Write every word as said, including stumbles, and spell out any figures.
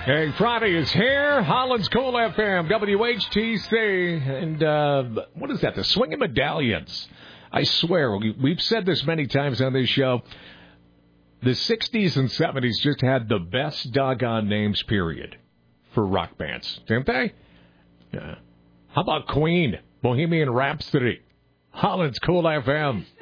Hey, Friday is here. Holland's Cool F M, W H T C. And uh, what is that? The Swinging Medallions. I swear, we, we've said this many times on this show. The sixties and seventies just had the best doggone names, period, for rock bands, didn't they? Yeah. How about Queen, Bohemian Rhapsody, Holland's Cool F M?